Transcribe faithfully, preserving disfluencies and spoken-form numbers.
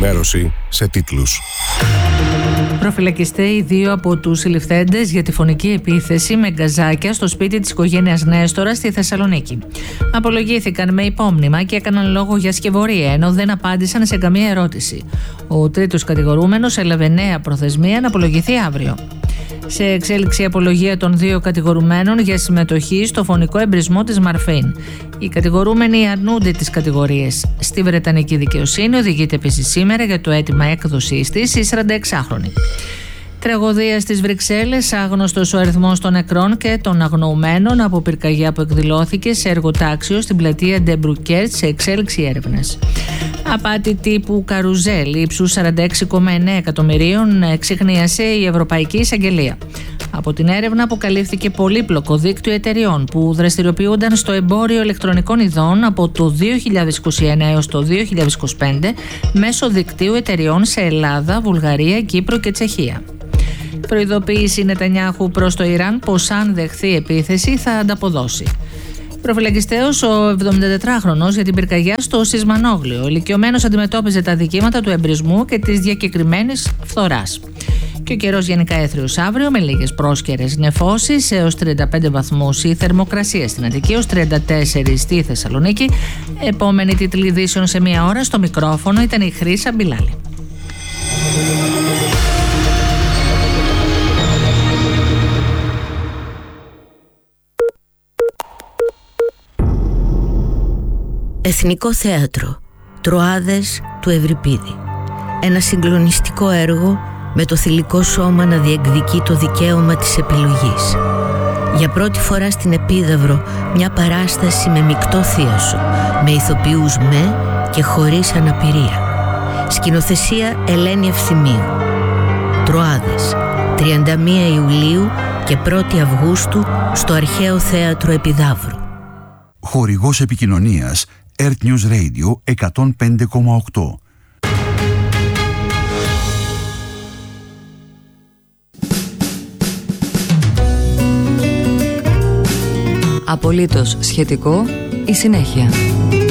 ενημέρωση σε τίτλους. Προφυλακιστέ οι δύο από τους συλληφθέντες για τη φωνική επίθεση με γκαζάκια στο σπίτι της οικογένειας Νέστορα στη Θεσσαλονίκη. Απολογήθηκαν με υπόμνημα και έκαναν λόγο για σκευωρία, ενώ δεν απάντησαν σε καμία ερώτηση. Ο τρίτος κατηγορούμενος έλαβε νέα προθεσμία να απολογηθεί αύριο. Σε εξέλιξη η απολογία των δύο κατηγορουμένων για συμμετοχή στο φωνικό εμπρισμό της Μαρφίν. Οι κατηγορούμενοι αρνούνται τις κατηγορίες. Στη Βρετανική δικαιοσύνη οδηγείται επίσης σήμερα για το αίτημα έκδοσής της η σαρανταεξάχρονη. Τραγωδία στις Βρυξέλλες, άγνωστος ο αριθμός των νεκρών και των αγνοουμένων από πυρκαγιά που εκδηλώθηκε σε εργοτάξιο στην πλατεία Ντεμπρουκέρτ, σε εξέλιξη έρευνες. Απάτη τύπου καρουζέλ ύψους σαράντα έξι κόμμα εννέα εκατομμυρίων εξιχνίασε η Ευρωπαϊκή Εισαγγελία. Από την έρευνα αποκαλύφθηκε πολύπλοκο δίκτυο εταιριών που δραστηριοποιούνταν στο εμπόριο ηλεκτρονικών ειδών από το δύο χιλιάδες είκοσι ένα έως το δύο χιλιάδες είκοσι πέντε μέσω δικτύου εταιριών σε Ελλάδα, Βουλγαρία, Κύπρο και Τσεχία. Προειδοποίηση Νετανιάχου προς το Ιράν πως αν δεχθεί επίθεση θα ανταποδώσει. Προφυλακιστέος ο εβδομηντατετράχρονος για την πυρκαγιά στο Σισμανόγλιο. Ο ηλικιωμένος αντιμετώπιζε τα δικήματα του εμπρισμού και της διακεκριμένης φθοράς. Και ο καιρός γενικά έθριος αύριο με λίγες πρόσκαιρες νεφώσεις έως τριάντα πέντε βαθμούς η θερμοκρασία στην Αττική, έως τριάντα τέσσερα στη Θεσσαλονίκη. Επόμενη τίτλη ειδήσεων σε μία ώρα. Στο μικρόφωνο ήταν η Χρύσα Μπιλάλη. Εθνικό Θέατρο, Τροάδες του Ευρυπίδη. Ένα συγκλονιστικό έργο με το θηλυκό σώμα να διεκδικεί το δικαίωμα της επιλογής. Για πρώτη φορά στην Επίδαυρο μια παράσταση με μεικτό θίασο, με ηθοποιούς με και χωρίς αναπηρία. Σκηνοθεσία Ελένη Ευθυμίου. Τροάδες, τριάντα μία Ιουλίου και πρώτη Αυγούστου στο Αρχαίο Θέατρο Επιδαύρου. Χορηγός επικοινωνίας Earth News Radio εκατόν πέντε κόμμα οκτώ. Απολύτως σχετικό η συνέχεια.